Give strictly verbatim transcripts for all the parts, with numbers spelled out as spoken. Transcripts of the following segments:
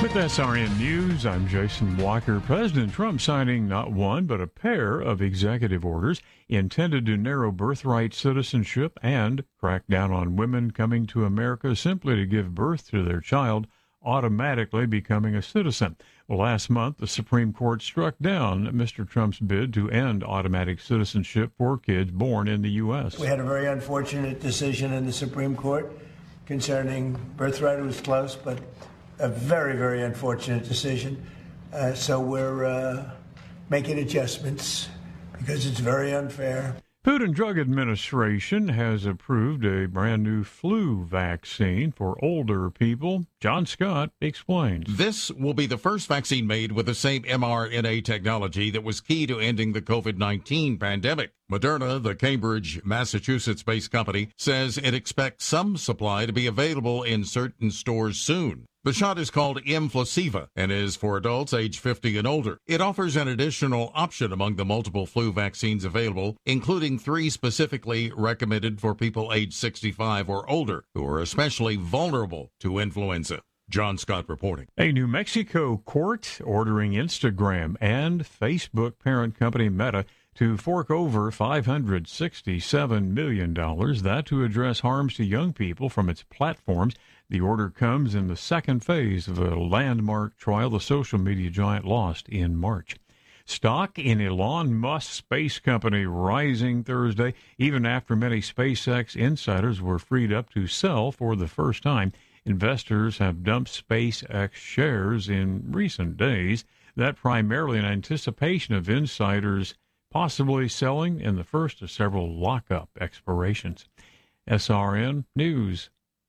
With S R N News, I'm Jason Walker. President Trump signing not one, but a pair of executive orders intended to narrow birthright citizenship and crack down on women coming to America simply to give birth to their child, automatically becoming a citizen. Well, last month, the Supreme Court struck down Mister Trump's bid to end automatic citizenship for kids born in the U S. We had a very unfortunate decision in the Supreme Court concerning birthright. It was close, but a very, very unfortunate decision. Uh, so we're uh, making adjustments because it's very unfair. Food and Drug Administration has approved a brand new flu vaccine for older people. John Scott explains. This will be the first vaccine made with the same mRNA technology that was key to ending the covid nineteen pandemic. Moderna, the Cambridge, Massachusetts-based company, says it expects some supply to be available in certain stores soon. The shot is called Mflaceva and is for adults age fifty and older. It offers an additional option among the multiple flu vaccines available, including three specifically recommended for people age sixty-five or older who are especially vulnerable to influenza. John Scott reporting. A New Mexico court ordering Instagram and Facebook parent company Meta to fork over five hundred sixty-seven million dollars, that to address harms to young people from its platforms. The order comes in the second phase of a landmark trial the social media giant lost in March. Stock in Elon Musk's space company rising Thursday, even after many SpaceX insiders were freed up to sell for the first time. Investors have dumped SpaceX shares in recent days, that primarily in anticipation of insiders possibly selling in the first of several lockup expirations. S R N News.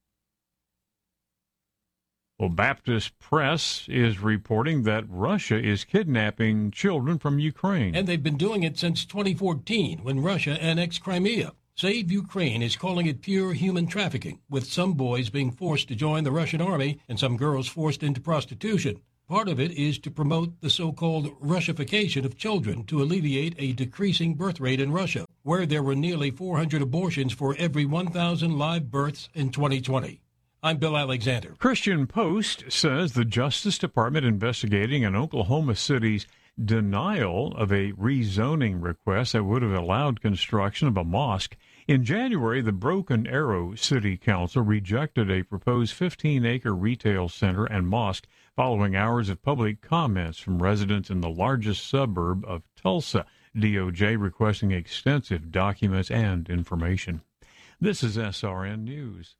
Well, Baptist Press is reporting that Russia is kidnapping children from Ukraine. And they've been doing it since twenty fourteen, when Russia annexed Crimea. Save Ukraine is calling it pure human trafficking, with some boys being forced to join the Russian army and some girls forced into prostitution. Part of it is to promote the so-called Russification of children to alleviate a decreasing birth rate in Russia, where there were nearly four hundred abortions for every one thousand live births in twenty twenty. I'm Bill Alexander. Christian Post says the Justice Department investigating an Oklahoma City's denial of a rezoning request that would have allowed construction of a mosque. In January, the Broken Arrow City Council rejected a proposed fifteen-acre retail center and mosque following hours of public comments from residents in the largest suburb of Tulsa, D O J requesting extensive documents and information. This is S R N News.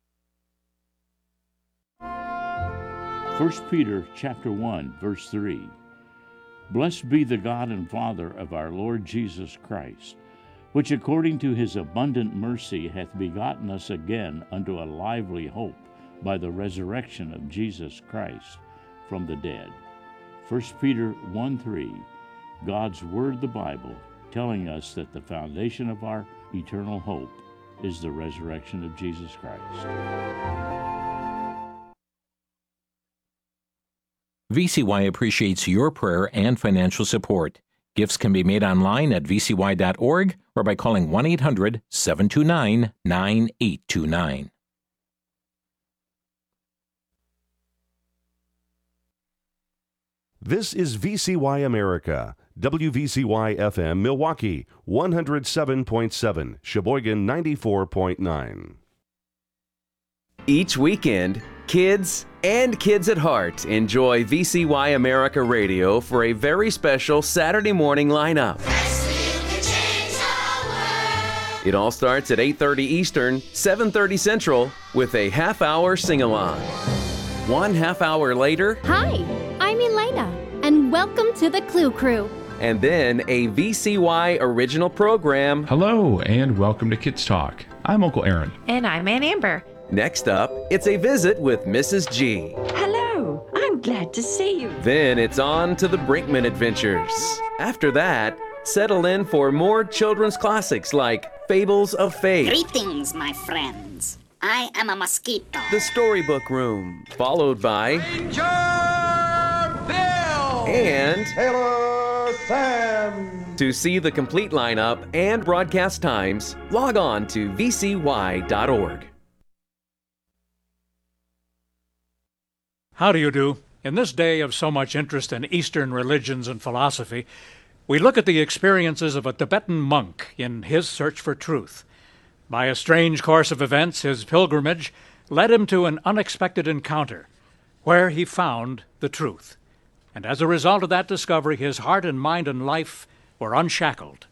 First Peter chapter one, verse three. Blessed be the God and Father of our Lord Jesus Christ, which according to his abundant mercy hath begotten us again unto a lively hope by the resurrection of Jesus Christ from the dead. First Peter one three, God's Word, the Bible, telling us that the foundation of our eternal hope is the resurrection of Jesus Christ. V C Y appreciates your prayer and financial support. Gifts can be made online at v c y dot org or by calling one eight hundred seven two nine nine eight two nine. This is V C Y America, W V C Y F M Milwaukee, one oh seven point seven, Sheboygan ninety-four point nine. Each weekend, kids and kids at heart enjoy V C Y America Radio for a very special Saturday morning lineup. It all starts at eight thirty Eastern, seven thirty Central with a half-hour sing-along. One half hour later... Hi, I'm Elena, and welcome to the Clue Crew. And then a V C Y original program. Hello, and welcome to Kids Talk. I'm Uncle Aaron. And I'm Aunt Amber. Next up, it's a visit with Missus G. Hello, I'm glad to see you. Then it's on to the Brinkman Adventures. After that, settle in for more children's classics like Fables of Faith. Greetings, my friends. I am a mosquito. The Storybook Room, followed by Ranger Bill and Taylor Sam. To see the complete lineup and broadcast times, log on to v c y dot org. How do you do? In this day of so much interest in Eastern religions and philosophy, we look at the experiences of a Tibetan monk in his search for truth. By a strange course of events, his pilgrimage led him to an unexpected encounter where he found the truth. And as a result of that discovery, his heart and mind and life were unshackled.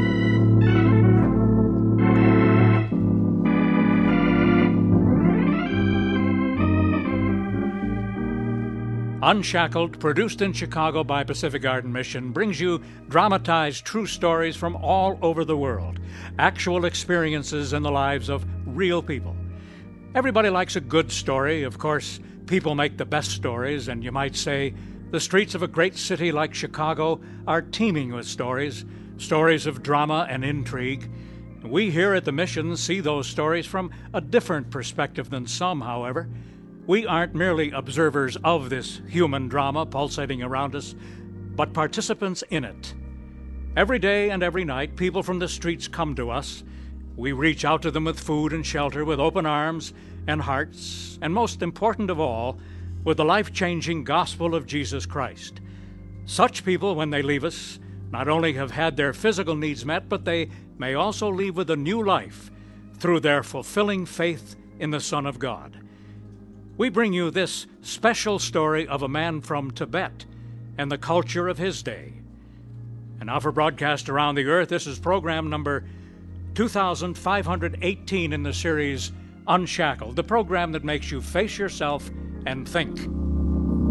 Unshackled, produced in Chicago by Pacific Garden Mission, brings you dramatized true stories from all over the world, actual experiences in the lives of real people. Everybody likes a good story. Of course, people make the best stories, and you might say the streets of a great city like Chicago are teeming with stories, stories of drama and intrigue. We here at the Mission see those stories from a different perspective than some, however. We aren't merely observers of this human drama pulsating around us, but participants in it. Every day and every night, people from the streets come to us. We reach out to them with food and shelter, with open arms and hearts, and most important of all, with the life-changing gospel of Jesus Christ. Such people, when they leave us, not only have had their physical needs met, but they may also leave with a new life through their fulfilling faith in the Son of God. We bring you this special story of a man from Tibet and the culture of his day. And now for broadcast around the earth, this is program number two thousand five hundred eighteen in the series Unshackled, the program that makes you face yourself and think.